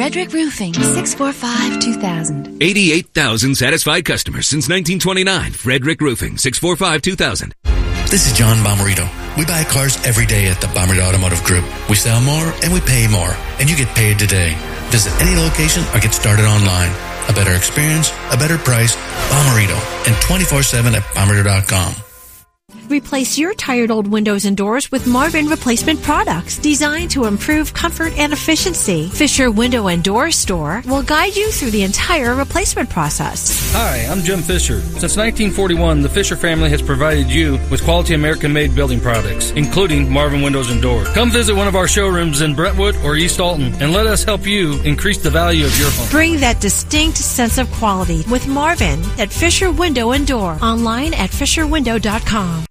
Frederick Roofing, 645-2000. 88,000 satisfied customers since 1929. Frederick Roofing, 645-2000. This is John Bomarito. We buy cars every day at the Bomarito Automotive Group. We sell more and we pay more, and you get paid today. Visit any location or get started online. A better experience, a better price, Bomarito, and 24/7 at Bomarito.com. Replace your tired old windows and doors with Marvin replacement products designed to improve comfort and efficiency. Fisher Window and Door Store will guide you through the entire replacement process. Hi, I'm Jim Fisher. Since 1941, the Fisher family has provided you with quality American-made building products, including Marvin Windows and Doors. Come visit one of our showrooms in Brentwood or East Alton and let us help you increase the value of your home. Bring that distinct sense of quality with Marvin at Fisher Window and Door. Online at fisherwindow.com.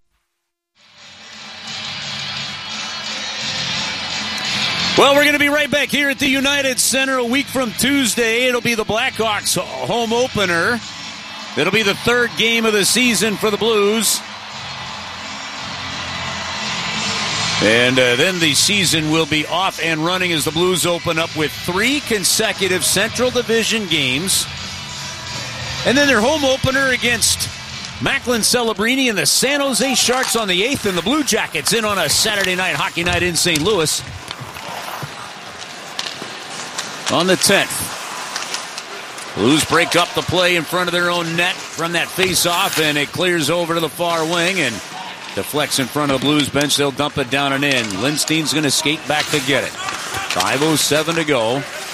Well, we're going to be right back here at the United Center a week from Tuesday. It'll be the Blackhawks home opener. It'll be the third game of the season for the Blues. And then the season will be off and running as the Blues open up with 3 consecutive Central Division games. And then their home opener against Macklin Celebrini and the San Jose Sharks on the 8th, and the Blue Jackets in on a Saturday night hockey night in St. Louis on the 10th. Blues break up the play in front of their own net from that face-off, and it clears over to the far wing and deflects in front of the Blues bench. They'll dump it down and in. Lindstein's going to skate back to get it. 5:07 to go.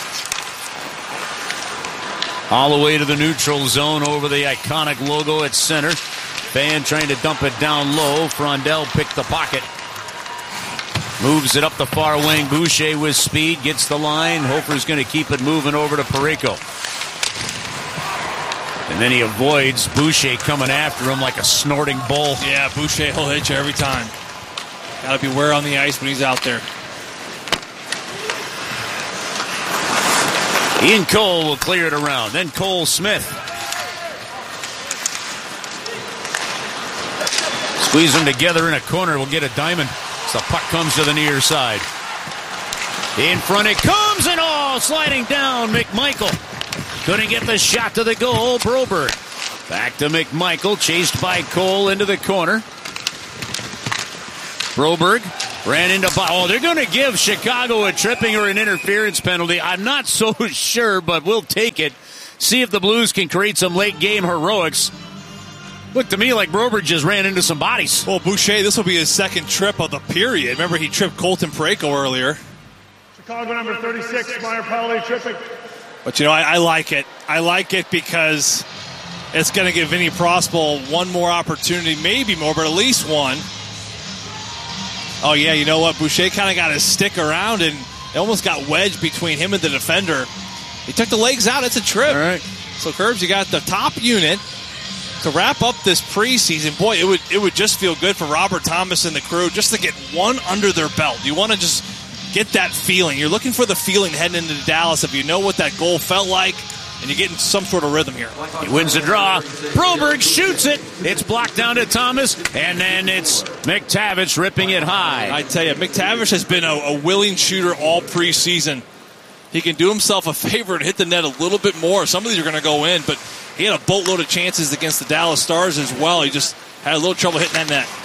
Holloway to the neutral zone over the iconic logo at center. Fan trying to dump it down low. Frondell picked the pocket. Moves it up the far wing. Boucher with speed. Gets the line. Hofer's going to keep it moving over to Parayko. And then he avoids Boucher coming after him like a snorting bull. Yeah, Boucher will hit you every time. Got to beware on the ice when he's out there. Ian Cole will clear it around. Then Cole Smith. Squeeze them together in a corner. We'll get a diamond. So the puck comes to the near side. In front it comes, and sliding down McMichael. Couldn't get the shot to the goal. Broberg. Back to McMichael, chased by Cole into the corner. Broberg ran into... they're going to give Chicago a tripping or an interference penalty. I'm not so sure, but we'll take it. See if the Blues can create some late-game heroics. Looked to me like Broberg just ran into some bodies. Well, Boucher, this will be his second trip of the period. Remember, he tripped Colton Parayko earlier. Chicago number 36, Meyer Pauly tripping. But, I like it. I like it because it's going to give Vinny Prospal one more opportunity, maybe more, but at least one. Oh, yeah, you know what? Boucher kind of got his stick around and it almost got wedged between him and the defender. He took the legs out. It's a trip. All right. So, Curbs, you got the top unit to wrap up this preseason. Boy, it would just feel good for Robert Thomas and the crew just to get one under their belt. You want to just get that feeling. You're looking for the feeling heading into Dallas if you know what that goal felt like, and you're getting some sort of rhythm here. He wins the draw. Broberg shoots it. It's blocked down to Thomas, and then it's McTavish ripping it high. I tell you, McTavish has been a willing shooter all preseason. He can do himself a favor and hit the net a little bit more. Some of these are going to go in, but he had a boatload of chances against the Dallas Stars as well. He just had a little trouble hitting that net.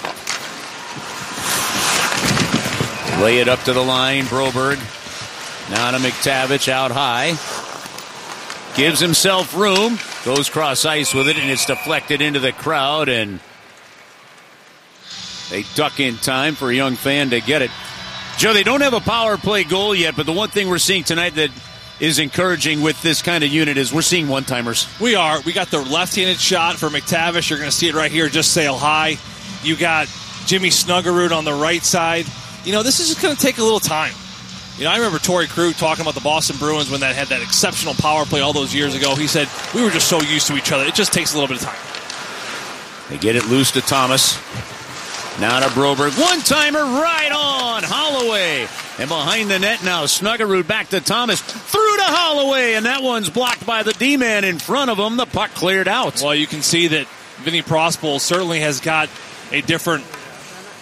Lay it up to the line, Broberg. Now to McTavish out high. Gives himself room. Goes cross ice with it, and it's deflected into the crowd, and they duck in time for a young fan to get it. Joe, they don't have a power play goal yet, but the one thing we're seeing tonight that is encouraging with this kind of unit is we're seeing one-timers. We are. We got the left-handed shot for McTavish. You're going to see it right here, just sail high. You got Jimmy Snuggerud on the right side. This is just going to take a little time. I remember Torrey Krug talking about the Boston Bruins when that had that exceptional power play all those years ago. He said, we were just so used to each other. It just takes a little bit of time. They get it loose to Thomas. Now to Broberg. One-timer right on Holloway. And behind the net now, Snuggerud back to Thomas. Through to Holloway, and that one's blocked by the D-man in front of him. The puck cleared out. Well, you can see that Vinny Prospal certainly has got a different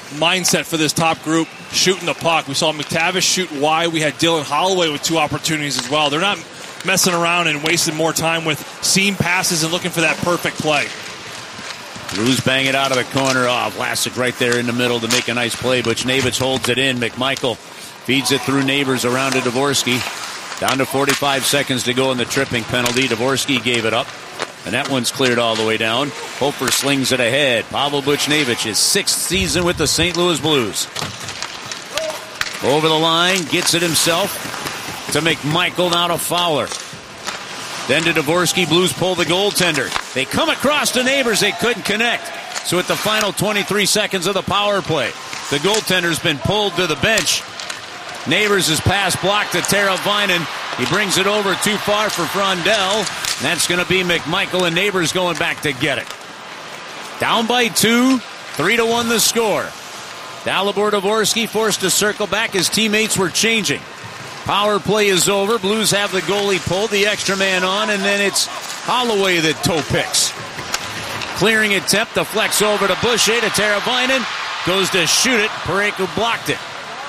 mindset for this top group shooting the puck. We saw McTavish shoot wide. We had Dylan Holloway with 2 opportunities as well. They're not messing around and wasting more time with seam passes and looking for that perfect play. Blues bang it out of the corner. Vlasic right there in the middle to make a nice play. Buchnevich holds it in. McMichael feeds it through Neighbors around to Dvorsky. Down to 45 seconds to go in the tripping penalty. Dvorsky gave it up. And that one's cleared all the way down. Hofer slings it ahead. Pavel Buchnevich, his 6th season with the St. Louis Blues. Over the line, gets it himself to McMichael, now to Fowler. Then to Dvorsky. Blues pull the goaltender. They come across to Neighbors. They couldn't connect. So at the final 23 seconds of the power play, the goaltender's been pulled to the bench. Neighbors' pass blocked to Teravainen. He brings it over too far for Frondell. And that's going to be McMichael, and Neighbors going back to get it. Down by 2, 3-1 the score. Dalibor Dvorsky forced to circle back. His teammates were changing. Power play is over. Blues have the goalie pulled, the extra man on, and then it's Holloway that toe picks. Clearing attempt, deflects over to Boucher, to Teravainen. Goes to shoot it. Parayko blocked it.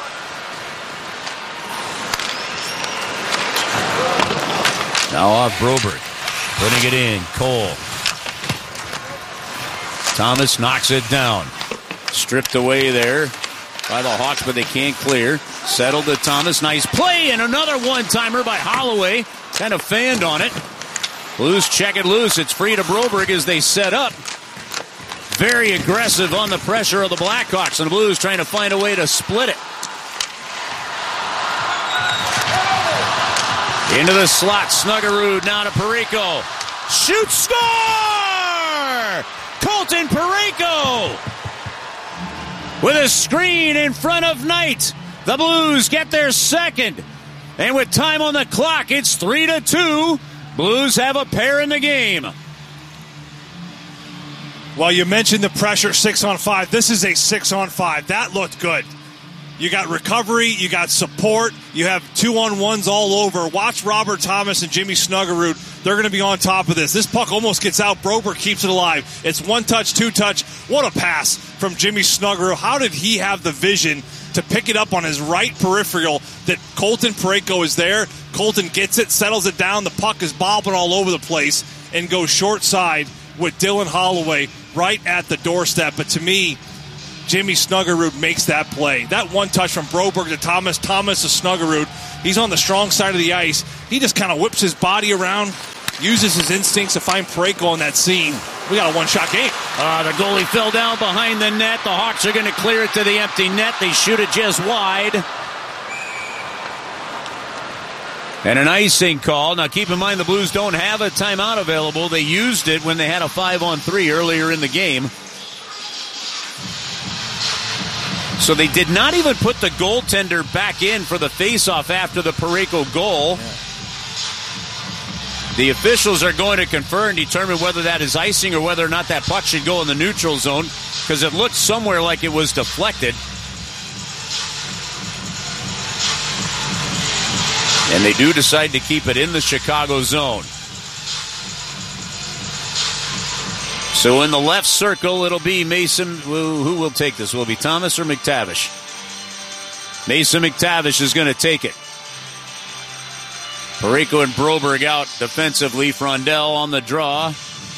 Now off Broberg. Putting it in. Cole. Thomas knocks it down. Stripped away there by the Hawks, but they can't clear. Settled to Thomas. Nice play, and another one-timer by Holloway. Kind of fanned on it. Blues check it loose. It's free to Broberg as they set up. Very aggressive on the pressure of the Blackhawks, and the Blues trying to find a way to split it. Into the slot, Snuggerud now to Parayko. Shoot, score! Colton Parayko with a screen in front of Knight. The Blues get their second. And with time on the clock, it's 3-2. Blues have a pair in the game. Well, you mentioned the pressure 6-on-5. This is a 6-on-5. That looked good. You got recovery, you got support, you have 2-on-1s all over. Watch Robert Thomas and Jimmy Snuggerud. They're going to be on top of this. This puck almost gets out. Broberg keeps it alive. It's 1-touch, 2-touch. What a pass from Jimmy Snuggerud. How did he have the vision to pick it up on his right peripheral that Colton Parayko is there? Colton gets it, settles it down. The puck is bobbing all over the place and goes short side with Dylan Holloway right at the doorstep. But to me, Jimmy Snuggerud makes that play. That one touch from Broberg to Thomas. Thomas to Snuggerud. He's on the strong side of the ice. He just kind of whips his body around, uses his instincts to find Parayko in that scene. We got a one-shot game. The goalie fell down behind the net. The Hawks are going to clear it to the empty net. They shoot it just wide. And an icing call. Now keep in mind the Blues don't have a timeout available. They used it when they had a 5-on-3 earlier in the game. So they did not even put the goaltender back in for the faceoff after the Parayko goal. Yeah. The officials are going to confer and determine whether that is icing or whether or not that puck should go in the neutral zone, because it looked somewhere like it was deflected. And they do decide to keep it in the Chicago zone. So in the left circle, it'll be Mason. Who will take this? Will it be Thomas or McTavish? Mason McTavish is going to take it. Parayko and Broberg out defensively. Frondell on the draw.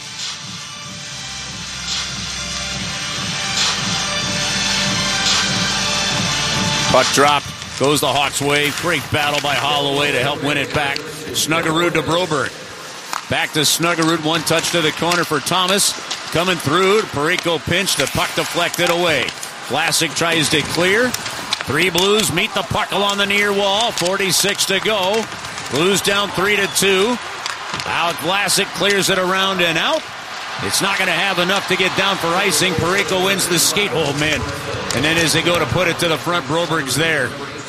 Puck drop. Goes the Hawks' way. Great battle by Holloway to help win it back. Snuggerud to Broberg. Back to Snuggerud. One touch to the corner for Thomas. Coming through. Parayko pinch. The puck deflected away. Vlasic tries to clear. 3 Blues meet the puck along the near wall. 46 to go. Blues down 3-2. Out Vlasic clears it around and out. It's not going to have enough to get down for icing. Parayko wins the skate. Oh, man. And then as they go to put it to the front, Broberg's there.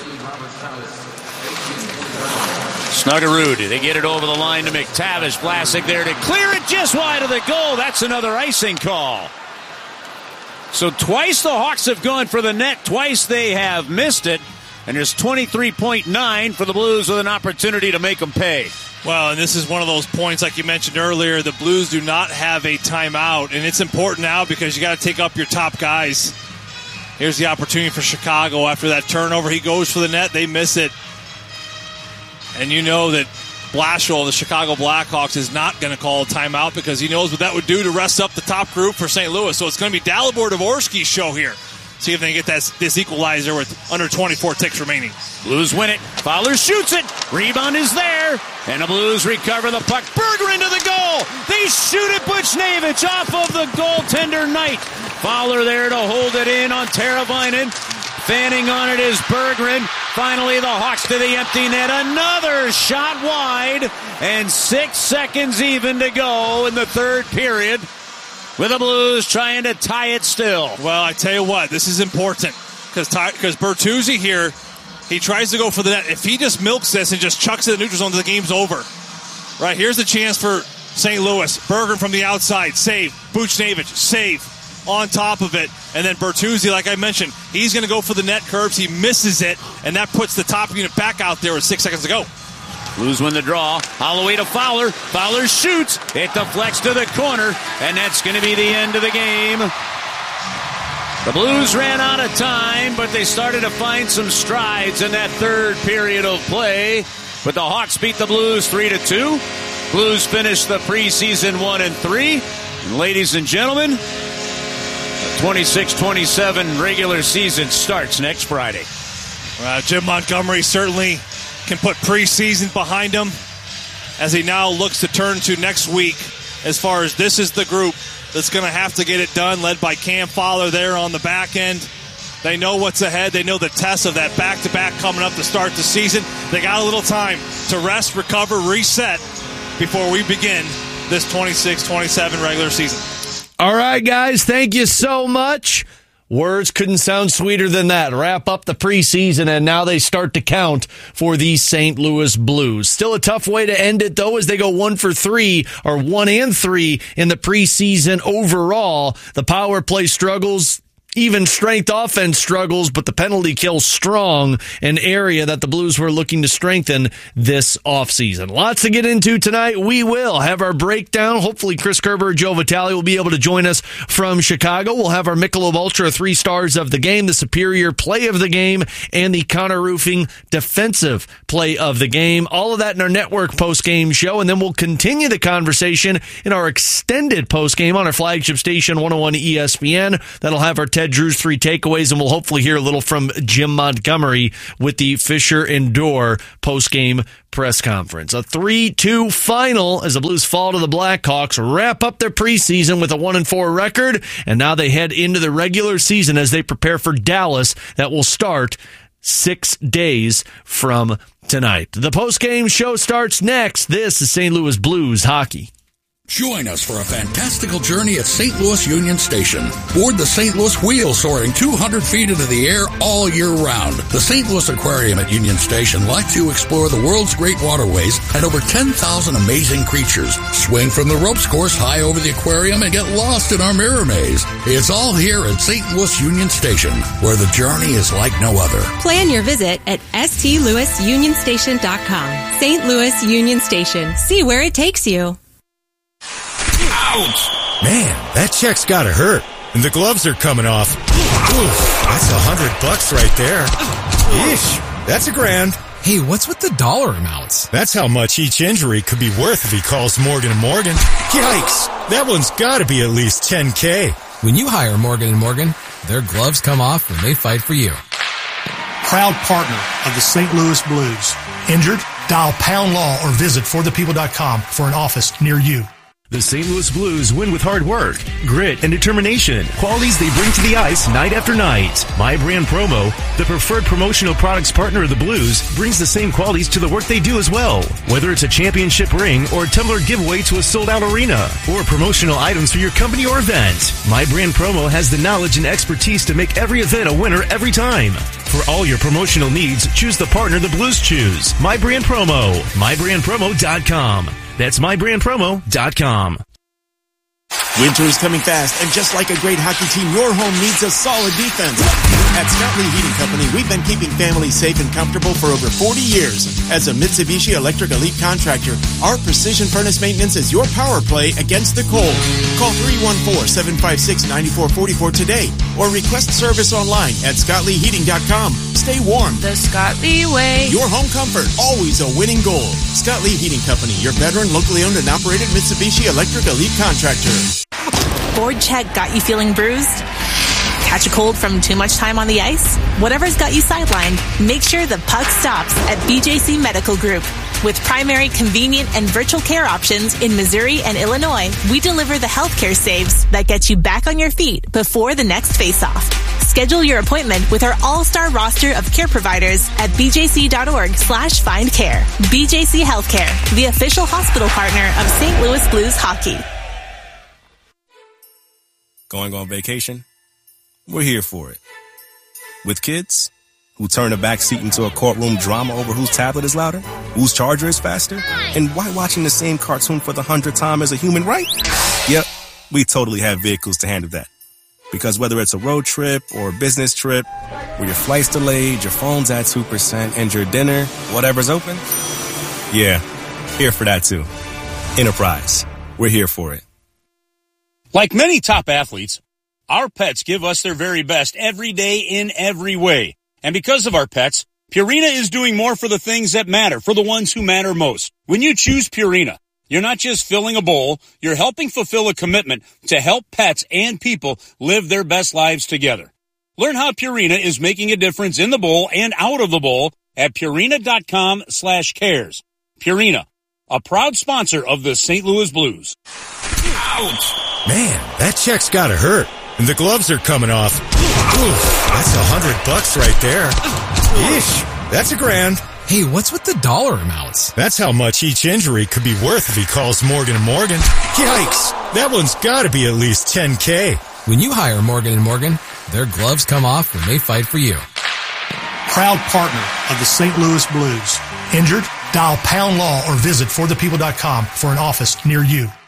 Snuggerud, they get it over the line to McTavish. Vlasic there to clear it just wide of the goal. That's another icing call. So twice the Hawks have gone for the net. Twice they have missed it. And there's 23.9 for the Blues with an opportunity to make them pay. Well, and this is one of those points, like you mentioned earlier, the Blues do not have a timeout. And it's important now because you got to take up your top guys. Here's the opportunity for Chicago after that turnover. He goes for the net. They miss it. And you know that Blashill, the Chicago Blackhawks, is not going to call a timeout because he knows what that would do to rest up the top group for St. Louis. So it's going to be Dalibor Dvorsky's show here. See if they can get this equalizer with under 24 ticks remaining. Blues win it. Fowler shoots it. Rebound is there. And the Blues recover the puck. Berggren to the goal. They shoot it. Buchnevich off of the goaltender Knight. Fowler there to hold it in on Teravainen. Fanning on it is Berggren. Finally, the Hawks to the empty net. Another shot wide. And 6 seconds even to go in the third period, with the Blues trying to tie it still. Well, I tell you what, this is important because Bertuzzi here, he tries to go for the net. If he just milks this and just chucks it in the neutral zone, the game's over. Right, here's the chance for St. Louis. Berggren from the outside, save. Buchnevich, save on top of it. And then Bertuzzi, like I mentioned, he's going to go for the net curves. He misses it, and that puts the top unit back out there with 6 seconds to go. Blues win the draw. Holloway to Fowler. Fowler shoots. It deflects to the corner, and that's going to be the end of the game. The Blues ran out of time, but they started to find some strides in that third period of play. But the Hawks beat the Blues 3-2. Blues finished the preseason 1-3. And ladies and gentlemen, the 26-27 regular season starts next Friday. Jim Montgomery certainly can put preseason behind him as he now looks to turn to next week as far as this is the group that's going to have to get it done, led by Cam Fowler there on the back end. They know what's ahead. They know the test of that back-to-back coming up to start the season. They got a little time to rest, recover, reset before we begin this 26-27 regular season. All right, guys, thank you so much. Words couldn't sound sweeter than that. Wrap up the preseason, and now they start to count for the St. Louis Blues. Still a tough way to end it, though, as they go 1-3 or 1-3 in the preseason overall. The power play struggles. Even strength offense struggles, but the penalty kill strong, an area that the Blues were looking to strengthen this offseason. Lots to get into tonight. We will have our breakdown. Hopefully Chris Kerber or Joe Vitale will be able to join us from Chicago. We'll have our Michelob Ultra 3 stars of the game, the superior play of the game, and the Connor Roofing defensive play of the game. All of that in our network post-game show, and then we'll continue the conversation in our extended post-game on our flagship station, 101 ESPN. That'll have our Ted Drew's 3 takeaways, and we'll hopefully hear a little from Jim Montgomery with the Fisher and Dorr post-game press conference. A 3-2 final as the Blues fall to the Blackhawks, wrap up their preseason with a 1-4 record, and now they head into the regular season as they prepare for Dallas that will start 6 days from tonight. The post-game show starts next. This is St. Louis Blues hockey. Join us for a fantastical journey at St. Louis Union Station. Board the St. Louis Wheel soaring 200 feet into the air all year round. The St. Louis Aquarium at Union Station lets you explore the world's great waterways and over 10,000 amazing creatures. Swing from the ropes course high over the aquarium and get lost in our mirror maze. It's all here at St. Louis Union Station, where the journey is like no other. Plan your visit at stlouisunionstation.com. St. Louis Union Station. See where it takes you. Ouch! Man, that check's gotta hurt. And the gloves are coming off. Oof, that's $100 right there. Yeesh, that's $1,000. Hey, what's with the dollar amounts? That's how much each injury could be worth if he calls Morgan & Morgan. Yikes, that one's gotta be at least $10K. When you hire Morgan & Morgan, their gloves come off when they fight for you. Proud partner of the St. Louis Blues. Injured? Dial Pound Law or visit forthepeople.com for an office near you. The St. Louis Blues win with hard work, grit, and determination. Qualities they bring to the ice night after night. My Brand Promo, the preferred promotional products partner of the Blues, brings the same qualities to the work they do as well. Whether it's a championship ring or a tumbler giveaway to a sold-out arena or promotional items for your company or event, My Brand Promo has the knowledge and expertise to make every event a winner every time. For all your promotional needs, choose the partner the Blues choose. My Brand Promo. MyBrandPromo.com. That's MyBrandPromo.com. Winter is coming fast, and just like a great hockey team, your home needs a solid defense. At Scott Lee Heating Company, we've been keeping families safe and comfortable for over 40 years. As a Mitsubishi Electric Elite contractor, our precision furnace maintenance is your power play against the cold. Call 314-756-9444 today or request service online at ScottLeeHeating.com. Stay warm. The Scott Lee way. Your home comfort, always a winning goal. Scott Lee Heating Company, your veteran, locally owned and operated Mitsubishi Electric Elite contractor. Board check got you feeling bruised? Catch a cold from too much time on the ice? Whatever's got you sidelined, make sure the puck stops at BJC Medical Group. With primary, convenient, and virtual care options in Missouri and Illinois, we deliver the healthcare saves that get you back on your feet before the next face-off. Schedule your appointment with our all-star roster of care providers at bjc.org/findcare. BJC Healthcare, the official hospital partner of St. Louis Blues hockey. Going on vacation? We're here for it. With kids who turn a back seat into a courtroom drama over whose tablet is louder, whose charger is faster, and why watching the same cartoon for the 100th time is a human right? Yep, we totally have vehicles to handle that. Because whether it's a road trip or a business trip, where your flight's delayed, your phone's at 2%, and your dinner, whatever's open, yeah, here for that too. Enterprise, we're here for it. Like many top athletes, our pets give us their very best every day in every way. And because of our pets, Purina is doing more for the things that matter, for the ones who matter most. When you choose Purina, you're not just filling a bowl, you're helping fulfill a commitment to help pets and people live their best lives together. Learn how Purina is making a difference in the bowl and out of the bowl at Purina.com/cares. Purina, a proud sponsor of the St. Louis Blues. Ouch! Man, that check's gotta hurt. And the gloves are coming off. Oof, that's $100 right there. Yeesh, that's $1,000. Hey, what's with the dollar amounts? That's how much each injury could be worth if he calls Morgan & Morgan. Yikes, that one's gotta be at least $10K. When you hire Morgan & Morgan, their gloves come off when they fight for you. Proud partner of the St. Louis Blues. Injured? Dial #Law or visit forthepeople.com for an office near you.